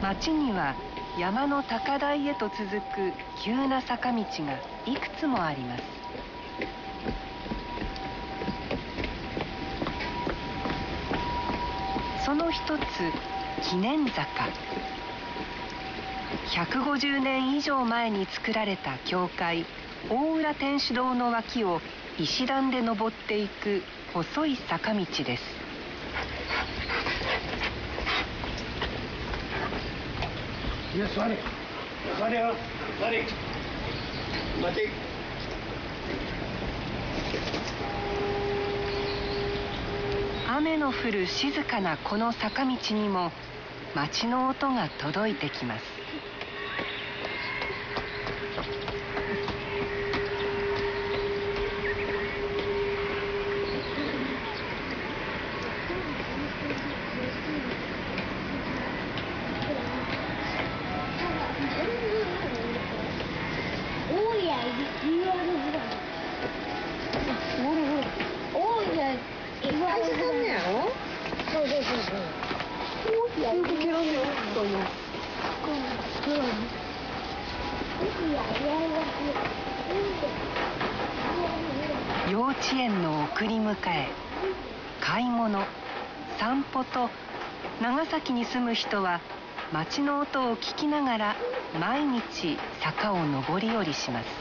町には山の高台へと続く急な坂道がいくつもあります。その一つ、記念坂。150年以上前に作られた教会、大浦天主堂の脇を石段で登っていく細い坂道です。 いや、座れよ、座れ。待て。 雨の降る静かなこの坂道にも街の音が届いてきます。幼稚園の送り迎え、買い物、散歩と長崎に住む人は街の音を聞きながら毎日坂を上り下りします。